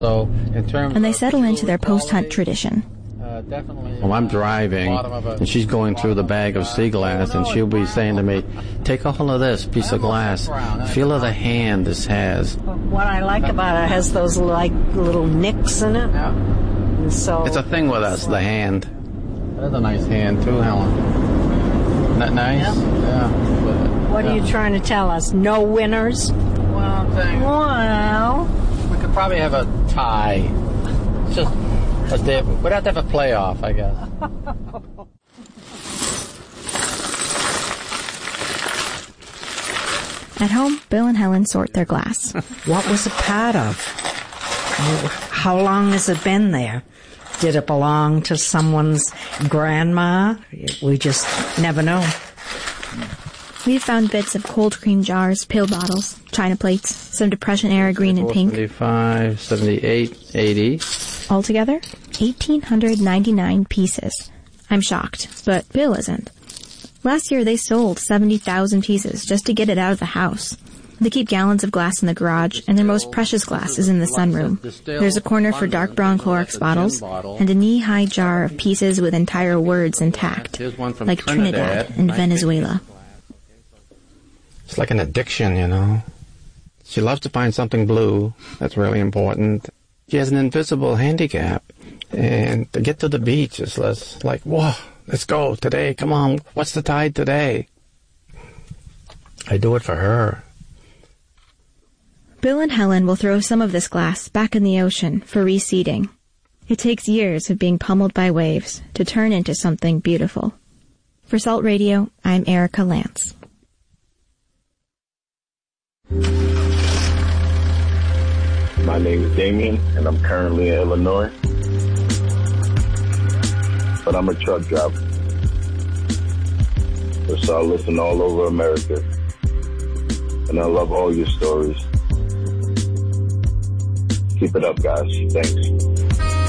So, and they settle into their post-hunt tradition. Well, I'm driving, and she's going through the bag of sea glass, and she'll be saying to me, take a hold of this piece of glass. Feel of the hand this has. What I like about it, has those like little nicks in it. Yeah. And so it's a thing with us, the hand. That's a nice hand, too, Helen. Isn't that nice? Yeah. What are you trying to tell us? No winners? Well, I'm saying... Well... we could probably have a tie. It's just... we'd have to have a playoff, I guess. At home, Bill and Helen sort their glass. What was it part of? How long has it been there? Did it belong to someone's grandma? We just never know. We've found bits of cold cream jars, pill bottles, china plates, some Depression-era green and pink. 75, 78, 80. Altogether, 1,899 pieces. I'm shocked, but Bill isn't. Last year they sold 70,000 pieces just to get it out of the house. They keep gallons of glass in the garage, and their most precious glass is in the sunroom. There's a corner for dark brown Clorox bottles, and a knee-high jar of pieces with entire words intact, like Trinidad and Venezuela. It's like an addiction, you know. She loves to find something blue. That's really important. She has an invisible handicap, and to get to the beach is like, whoa, let's go today, come on, what's the tide today? I do it for her. Bill and Helen will throw some of this glass back in the ocean for reseeding. It takes years of being pummeled by waves to turn into something beautiful. For Salt Radio, I'm Erica Lance. My name is Damien, and I'm currently in Illinois. But I'm a truck driver. So I listen all over America. And I love all your stories. Keep it up, guys. Thanks.